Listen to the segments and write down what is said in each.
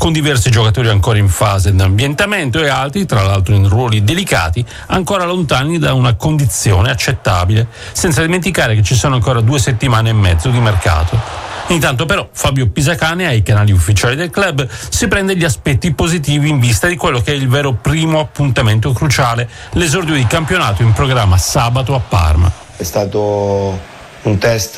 con diversi giocatori ancora in fase di ambientamento e altri, tra l'altro in ruoli delicati, ancora lontani da una condizione accettabile, senza dimenticare che ci sono ancora 2 settimane e mezzo di mercato. Intanto però Fabio Pisacane ai canali ufficiali del club si prende gli aspetti positivi in vista di quello che è il vero primo appuntamento cruciale, l'esordio di campionato in programma sabato a Parma. È stato un test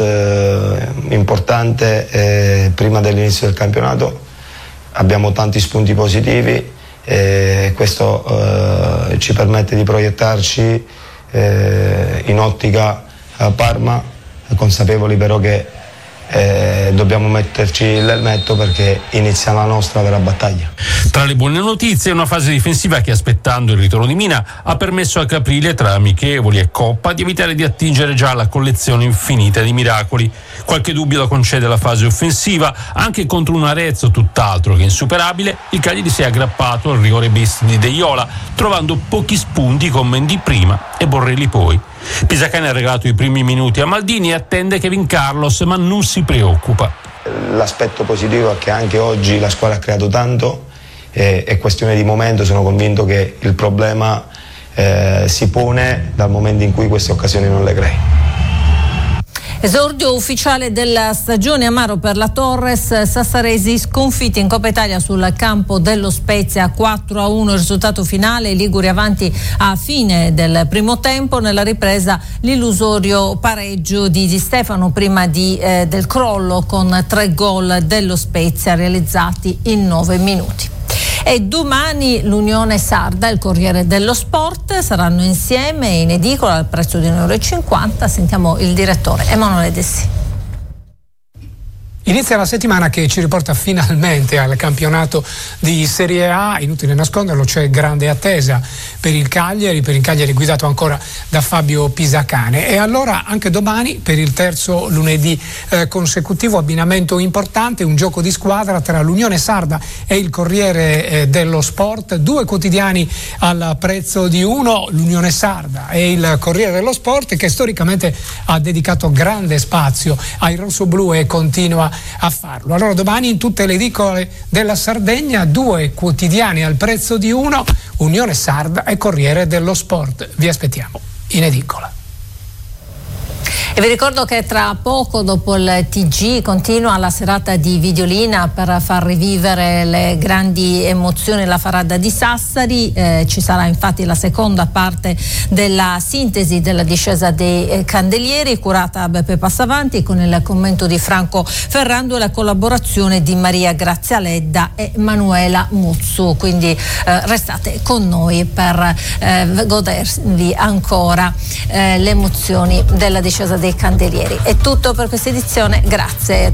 importante prima dell'inizio del campionato, abbiamo tanti spunti positivi e questo ci permette di proiettarci in ottica a Parma, consapevoli però che dobbiamo metterci l'elmetto perché inizia la nostra vera battaglia. Tra le buone notizie una fase difensiva che, aspettando il ritorno di Mina, ha permesso a Caprile, tra amichevoli e Coppa, di evitare di attingere già alla collezione infinita di miracoli. Qualche dubbio la concede la fase offensiva, anche contro un Arezzo tutt'altro che insuperabile. Il Cagliari si è aggrappato al rigore bis di Deiola, trovando pochi spunti con Mendy prima e Borrelli poi. Pisacane ha regalato i primi minuti a Maldini e attende Kevin Carlos, ma non si preoccupa. L'aspetto positivo è che anche oggi la squadra ha creato tanto, è questione di momento, sono convinto che il problema si pone dal momento in cui queste occasioni non le crei. Esordio ufficiale della stagione amaro per la Torres. Sassaresi sconfitti in Coppa Italia sul campo dello Spezia 4-1 il risultato finale, Liguri avanti a fine del primo tempo. Nella ripresa l'illusorio pareggio di Di Stefano prima del crollo con 3 gol dello Spezia realizzati in 9 minuti. E domani l'Unione Sarda e il Corriere dello Sport saranno insieme in edicola al prezzo di €1,50. Sentiamo il direttore Emanuele Dessi. Inizia la settimana che ci riporta finalmente al campionato di Serie A, inutile nasconderlo, c'è grande attesa per il Cagliari guidato ancora da Fabio Pisacane, e allora anche domani per il terzo lunedì consecutivo abbinamento importante, un gioco di squadra tra l'Unione Sarda e il Corriere dello Sport, 2 quotidiani al prezzo di uno, l'Unione Sarda e il Corriere dello Sport, che storicamente ha dedicato grande spazio ai rossoblù e continua a farlo. Allora domani in tutte le edicole della Sardegna 2 quotidiani al prezzo di uno, Unione Sarda e Corriere dello Sport. Vi aspettiamo in edicola. E vi ricordo che tra poco, dopo il TG, continua la serata di Videolina per far rivivere le grandi emozioni della Faradda di Sassari. Ci sarà infatti la seconda parte della sintesi della discesa dei Candelieri, curata da Beppe Passavanti, con il commento di Franco Ferrando e la collaborazione di Maria Grazia Ledda e Manuela Muzzu. Quindi restate con noi per godervi ancora le emozioni della discesa dei Candelieri. È tutto per questa edizione, grazie.